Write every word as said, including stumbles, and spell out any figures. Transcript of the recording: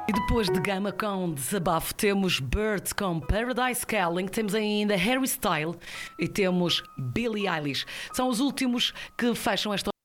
E depois de Gama com Desabafo, temos Birds com Paradise Calling, temos ainda Harry Styles e temos Billie Eilish. São os últimos que fecham esta